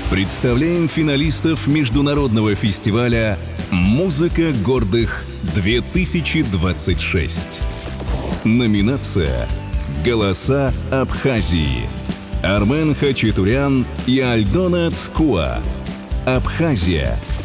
Представляем финалистов международного фестиваля «Музыка гордых-2026». Номинация «Голоса Абхазии». Армен Хачатурян и Альдона Цкуа. Абхазия.